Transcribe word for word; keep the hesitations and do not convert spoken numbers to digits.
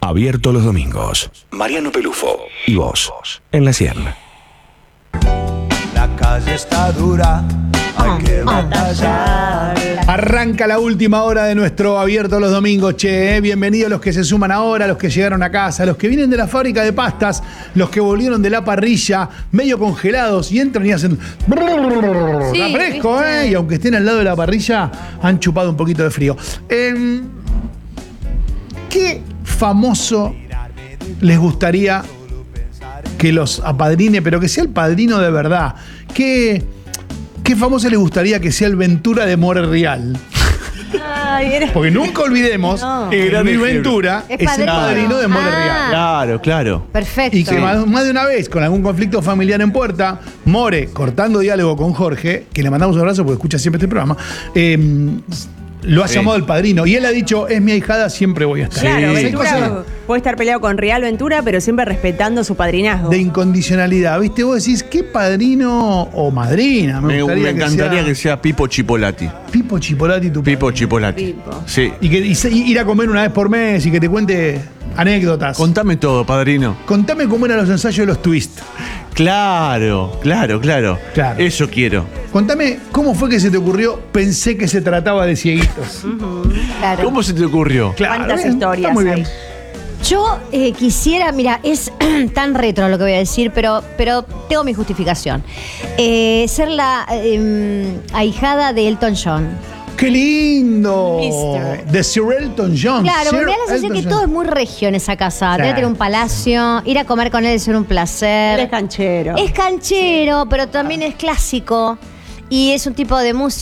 Abierto los domingos. Mariano Pelufo y vos en la cien. La calle está dura, hay que batallar. Arranca la última hora de nuestro Abierto los Domingos, che. ¿eh? Bienvenidos los que se suman ahora, los que llegaron a casa, los que vienen de la fábrica de pastas, los que volvieron de la parrilla, medio congelados y entran y hacen... Sí, está fresco, ¿viste? ¿eh? Y aunque estén al lado de la parrilla, han chupado un poquito de frío. Eh, ¿Qué famoso les gustaría que los apadrine, pero que sea el padrino de verdad? ¿Qué, qué famoso les gustaría que sea el Ventura de More Real? Ay, eres... Porque nunca olvidemos No. que Gran Luis ejemplo. Ventura Es es, el padrino. padrino de More Ah. Real. Claro, claro. Perfecto. Y que más, más de una vez, con algún conflicto familiar en puerta, More, cortando diálogo con Jorge, que le mandamos un abrazo porque escucha siempre este programa, eh, lo ha Sí. llamado el padrino. Y él ha dicho, es mi ahijada, siempre voy a estar. Claro, Sí. Ventura puede estar peleado con Real Ventura, pero siempre respetando su padrinazgo. De incondicionalidad, ¿viste? Vos decís, ¿qué padrino o madrina? Me, Me, gustaría me encantaría que sea, que sea Pipo Chipolati. Pipo Chipolati, tu Pipo padrino. Chipolati. Pipo. Sí. Y que y se- y ir a comer una vez por mes y que te cuente anécdotas. Contame todo, padrino. Contame cómo eran los ensayos de los twists. Claro, claro, claro. Claro. Eso quiero. Contame cómo fue que se te ocurrió, pensé que se trataba de cieguitos. Claro. ¿Cómo se te ocurrió? ¿Cuántas bien, historias está muy hay? bien. Yo eh, quisiera, mira, es tan retro lo que voy a decir, pero, pero tengo mi justificación. Eh, ser la eh, ahijada de Elton John. ¡Qué lindo! Mister De Sir Elton John. Claro, Sir porque me da la sensación Elton que John. todo es muy regio en esa casa. Sí. Debe tener un palacio, ir a comer con él es ser un Él placer. es canchero. Es canchero, pero también es clásico. Y es un tipo de música